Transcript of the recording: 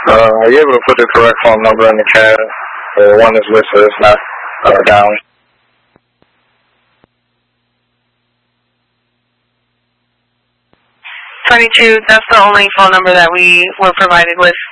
Are you able to put the correct phone number in the CAD? The one that's listed is not down. 22, that's the only phone number that we were provided with